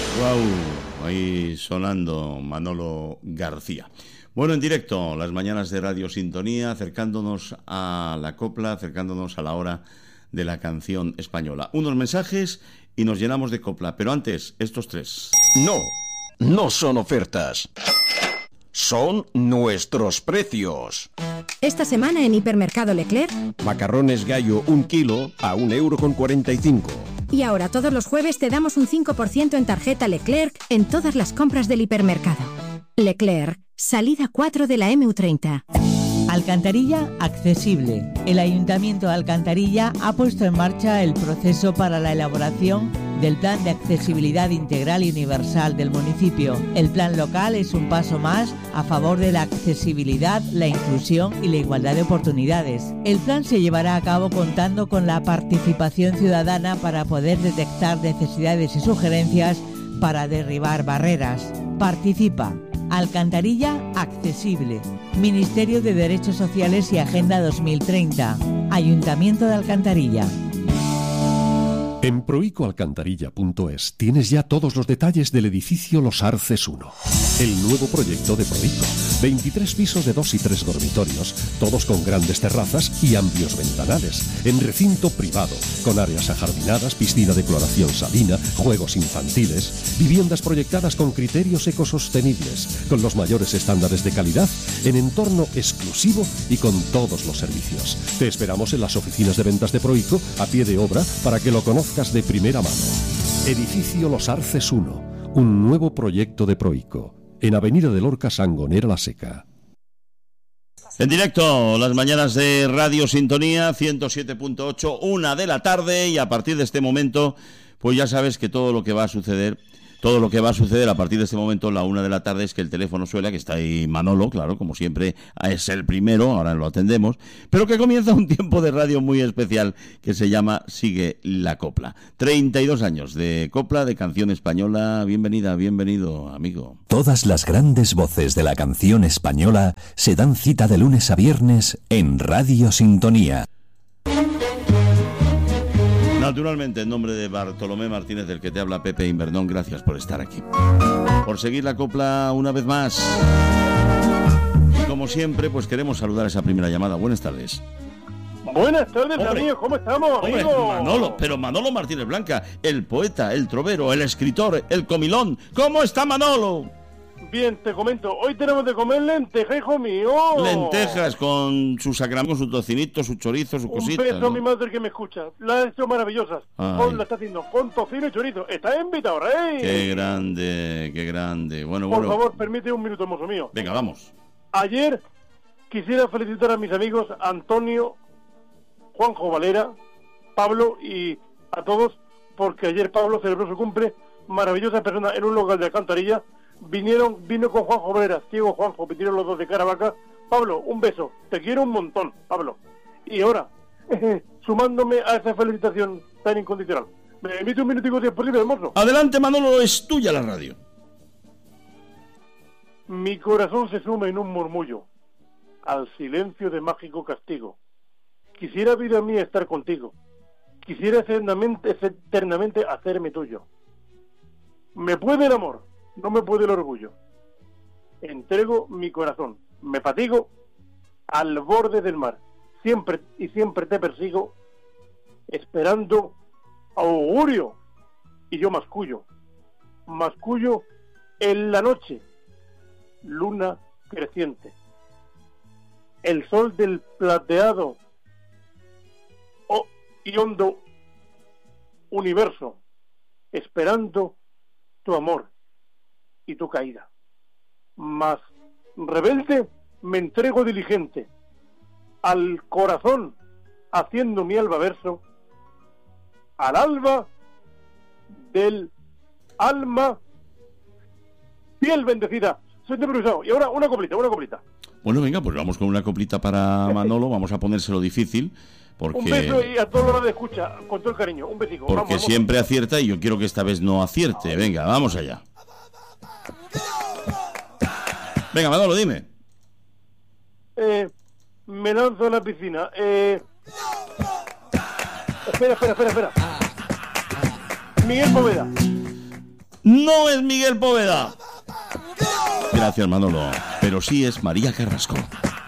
Wow, ahí sonando Manolo García. Bueno, en directo, las mañanas de Radio Sintonía, acercándonos a la copla, acercándonos a la hora de la canción española. Unos mensajes y nos llenamos de copla, pero antes, estos tres. No son ofertas. Son nuestros precios. Esta semana en Hipermercado Leclerc, Macarrones Gallo 1 kilo a 1,45 €. Y ahora todos los jueves te damos un 5% en tarjeta Leclerc en todas las compras del hipermercado. Leclerc, salida 4 de la MU30. Alcantarilla accesible. El Ayuntamiento de Alcantarilla ha puesto en marcha el proceso para la elaboración del Plan de Accesibilidad Integral y Universal del municipio. El plan local es un paso más a favor de la accesibilidad, la inclusión y la igualdad de oportunidades. El plan se llevará a cabo contando con la participación ciudadana para poder detectar necesidades y sugerencias para derribar barreras. Participa. Alcantarilla accesible. Ministerio de Derechos Sociales y Agenda 2030. Ayuntamiento de Alcantarilla. En proicoalcantarilla.es tienes ya todos los detalles del edificio Los Arces 1, el nuevo proyecto de Proico. 23 pisos de 2 y 3 dormitorios, todos con grandes terrazas y amplios ventanales, en recinto privado, con áreas ajardinadas, piscina de cloración salina, juegos infantiles, viviendas proyectadas con criterios ecosostenibles, con los mayores estándares de calidad, en entorno exclusivo y con todos los servicios. Te esperamos en las oficinas de ventas de Proico, a pie de obra, para que lo conozcas de primera mano. Edificio Los Arces 1, un nuevo proyecto de Proico, en Avenida de Lorca, Sangonera la Seca. En directo, las mañanas de Radio Sintonía, 107.8, 1 de la tarde, y a partir de este momento, pues ya sabes que todo lo que va a suceder a partir de este momento, la 1 de la tarde, es que el teléfono suena, que está ahí Manolo, claro, como siempre, es el primero, ahora lo atendemos, pero que comienza un tiempo de radio muy especial que se llama Sigue la Copla. 32 años de copla, de canción española. Bienvenido, amigo. Todas las grandes voces de la canción española se dan cita de lunes a viernes en Radio Sintonía. Naturalmente, en nombre de Bartolomé Martínez, del que te habla Pepe Invernón, gracias por estar aquí, por seguir la copla una vez más. Y como siempre, pues queremos saludar a esa primera llamada. Buenas tardes. Buenas tardes, amigos, ¿cómo estamos, amigo? Manolo Martínez Blanca, el poeta, el trovero, el escritor, el comilón. ¿Cómo está Manolo? Bien, te comento, hoy tenemos de comer lentejas, hijo mío. Lentejas con sus sacramentos, su tocinito, su chorizo, su cosita. Un beso, ¿no? a mi madre que me escucha. La ha hecho maravillosas. La está haciendo con tocino y chorizo. Está invitado, rey. Qué grande. Bueno. Por favor, permite un minuto, mozo mío. Venga, vamos. Ayer quisiera felicitar a mis amigos Antonio, Juanjo Valera, Pablo y a todos, porque ayer Pablo celebró su cumple. Maravillosa persona en un local de Alcantarilla. Vino con Juanjo Valera, ciego Juanjo, vinieron los dos de Caravaca. Pablo, un beso, te quiero un montón, Pablo. Y ahora, sumándome a esa felicitación tan incondicional, me emite un minutico si es posible, hermoso. Adelante, Manolo, es tuya la radio. Mi corazón se suma en un murmullo al silencio de mágico castigo. Quisiera, vida mía, estar contigo. Quisiera eternamente hacerme tuyo. Me puede el amor, no me puede el orgullo. Entrego mi corazón, me fatigo al borde del mar. Siempre te persigo, esperando augurio. Y yo mascullo en la noche, luna creciente. El sol del plateado y hondo universo, esperando tu amor y tu caída. Mas rebelde me entrego diligente al corazón, haciendo mi alba verso al alba del alma, piel bendecida. Soy de improvisado. Y ahora una coplita. Bueno, venga, pues vamos con una coplita para Manolo. Vamos a ponérselo difícil, porque... Un beso y a todos los de escucha, con todo el cariño. Un besico. Porque vamos. Siempre acierta y yo quiero que esta vez no acierte. Venga, vamos allá. Venga, Manolo, dime. Me lanzo a la piscina. Espera. Miguel Poveda. no es Miguel Poveda. Gracias, Manolo. Pero sí es María Carrasco.